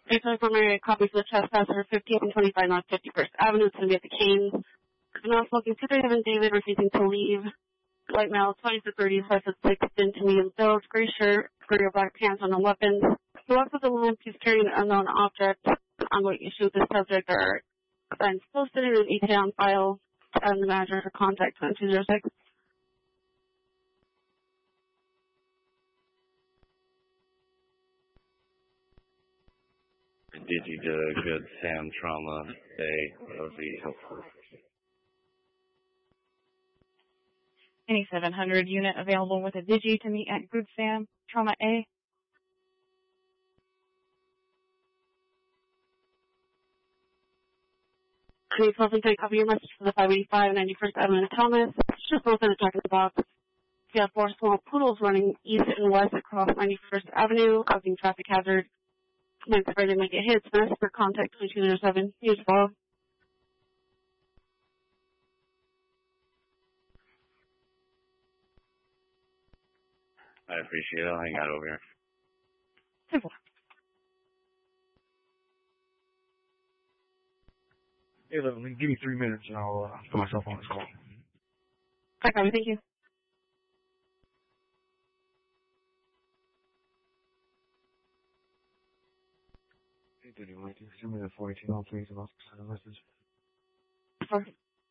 Based on primary copy for the trespasser, 1525 North 51st Avenue. It's going to be at the Canes. Now smoking 237 David, refusing to leave. White male, 20 to 30, 5 foot 6, thin to medium build, gray shirt, gray or black pants, unknown weapons. He walks with a limp. He's carrying an unknown object. Ongoing issue with this subject are signs posted and an ETA on file. And the manager for contact 2206. Did you do a good Sam trauma day? That would be helpful. Any 700 unit available with a Digi to meet at Good Sam Trauma A. Please help me take copy your message for the 585 91st Avenue in Thomas. Just both in the jacket of the box. We have 4 small poodles running east and west across 91st Avenue, causing traffic hazard. Might prefer they make it hits. Master for contact 2207. Here's Bob. I appreciate it. I'll hang out over here. Simple. Hey, Lily, give me 3 minutes and I'll put myself on this call. Hi, Carly. Thank you. Hey, Diddy, would you send me the 42 on please and I'll send a message? Sure.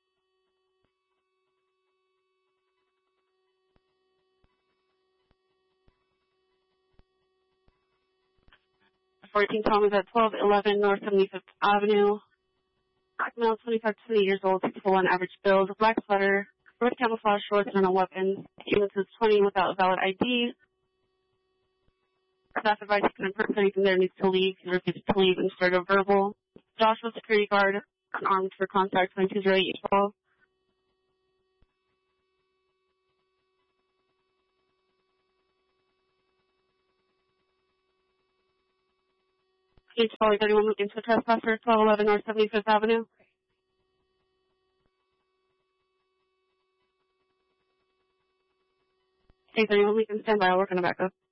$14 Thomas at 1211 North 75th Avenue. Black male, 25 to 20 years old, 6'1" average build, black sweater, red camouflage shorts, and no weapons. Units is 20 without a valid ID. Staff advice you can improve anything there needs to leave. He refuses to leave and started a verbal. Joshua security guard, unarmed for contact 220812. Page Poly 31 looking to a trespasser, 1211 North 75th Avenue. Page 31 we can stand by, I'll work on a backup.